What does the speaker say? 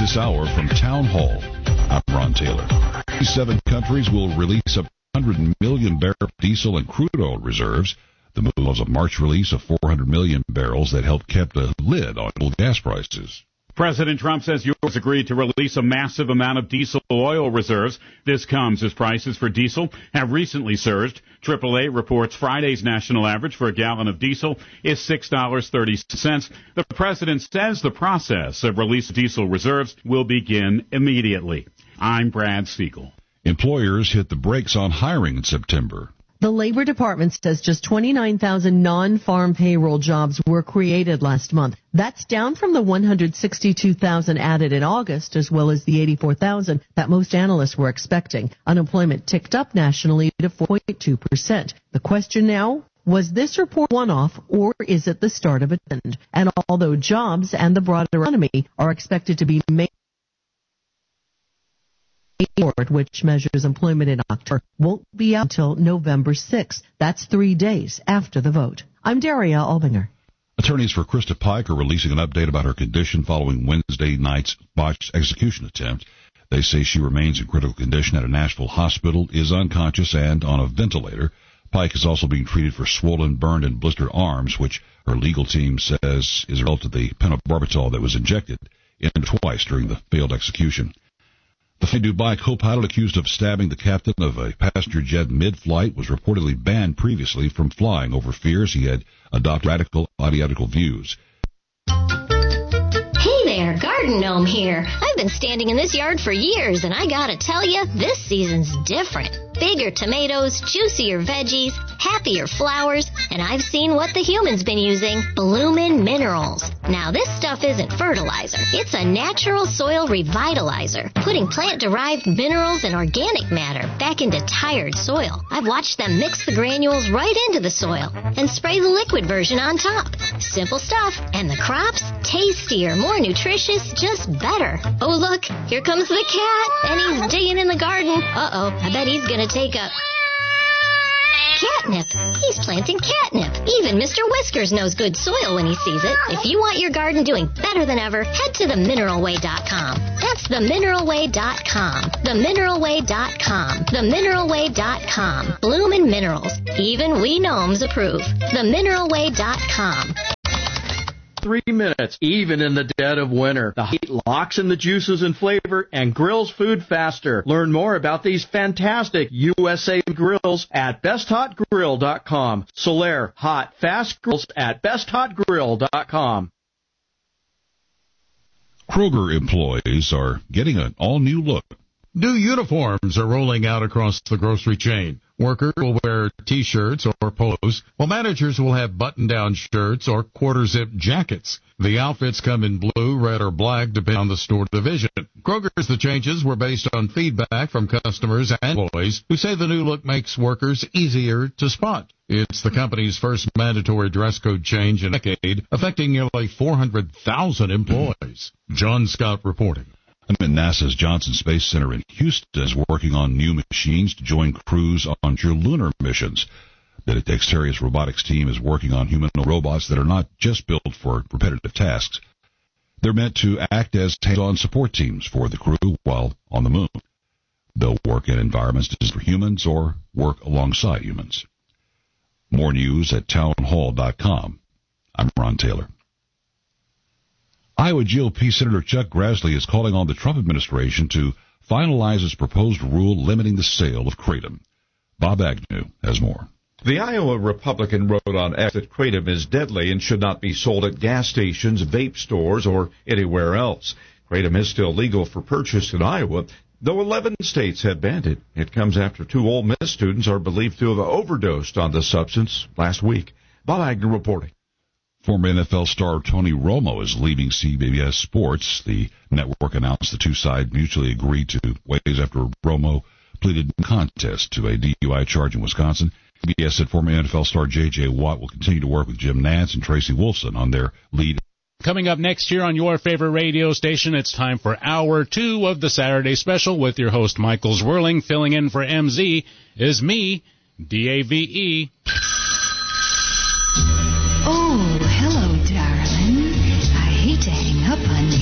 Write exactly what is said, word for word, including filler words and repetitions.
this hour from Town Hall. I'm Ron Taylor. Seven countries will release up one hundred million barrels of diesel and crude oil reserves. The move was a March release of four hundred million barrels that helped keep a lid on oil gas prices. President Trump says U S agreed to release a massive amount of diesel oil reserves. This comes as prices for diesel have recently surged. triple A reports Friday's national average for a gallon of diesel is six dollars and thirty cents. The president says the process of releasing diesel reserves will begin immediately. I'm Brad Siegel. Employers hit the brakes on hiring in September. The Labor Department says just twenty-nine thousand non-farm payroll jobs were created last month. That's down from the one hundred sixty-two thousand added in August, as well as the eighty-four thousand that most analysts were expecting. Unemployment ticked up nationally to four point two percent. The question now, was this report one-off, or is it the start of a trend? And although jobs and the broader economy are expected to be made, which measures employment in October, won't be out until November sixth. That's three days after the vote. I'm Daria Albinger. Attorneys for Krista Pike are releasing an update about her condition following Wednesday night's botched execution attempt. They say she remains in critical condition at a Nashville hospital, is unconscious, and on a ventilator. Pike is also being treated for swollen, burned, and blistered arms, which her legal team says is a result of the pentobarbital that was injected in twice during the failed execution. The Dubai co-pilot accused of stabbing the captain of a passenger jet mid-flight was reportedly banned previously from flying over fears he had adopted radical ideological views. Hey there, Garden Gnome here. I've been standing in this yard for years, and I gotta tell you, this season's different. Bigger tomatoes, juicier veggies, happier flowers, and I've seen what the human's been using, Bloomin' Minerals. Now, this stuff isn't fertilizer. It's a natural soil revitalizer, putting plant-derived minerals and organic matter back into tired soil. I've watched them mix the granules right into the soil and spray the liquid version on top. Simple stuff, and the crops, tastier, more nutritious, just better. Oh, look, here comes the cat, and he's digging in the garden. Uh-oh, I bet he's gonna take a... catnip. He's planting catnip. Even Mister Whiskers knows good soil when he sees it. If you want your garden doing better than ever, head to the mineral way dot com. That's the mineral way dot com. the mineral way dot com. the mineral way dot com. Bloomin' Minerals. Even we gnomes approve. the mineral way dot com. Three minutes, even in the dead of winter. The heat locks in the juices and flavor and grills food faster. Learn more about these fantastic U S A grills at best hot grill dot com. Solaire Hot Fast Grills at best hot grill dot com. Kroger employees are getting an all-new look. New uniforms are rolling out across the grocery chain. Workers will wear T-shirts or polos, while managers will have button-down shirts or quarter-zip jackets. The outfits come in blue, red, or black, depending on the store division. Kroger's the changes were based on feedback from customers and employees who say the new look makes workers easier to spot. It's the company's first mandatory dress code change in a decade, affecting nearly four hundred thousand employees. John Scott reporting. NASA's Johnson Space Center in Houston is working on new machines to join crews on your lunar missions. The Dexterious Robotics team is working on humanoid robots that are not just built for repetitive tasks. They're meant to act as hands-on support teams for the crew while on the moon. They'll work in environments designed for humans or work alongside humans. More news at town hall dot com. I'm Ron Taylor. Iowa G O P Senator Chuck Grassley is calling on the Trump administration to finalize its proposed rule limiting the sale of kratom. Bob Agnew has more. The Iowa Republican wrote on X that kratom is deadly and should not be sold at gas stations, vape stores, or anywhere else. Kratom is still legal for purchase in Iowa, though eleven states have banned it. It comes after two Ole Miss students are believed to have overdosed on the substance last week. Bob Agnew reporting. Former N F L star Tony Romo is leaving C B S Sports. The network announced the two sides mutually agreed to ways after Romo pleaded no contest to a D U I charge in Wisconsin. C B S said former N F L star J J. Watt will continue to work with Jim Nantz and Tracy Wolfson on their lead. Coming up next year on your favorite radio station, it's time for hour two of the Saturday Special with your host Michael Zwirling. Filling in for M Z is me, D A V E. Oh, hello, darling. I hate to hang up on you.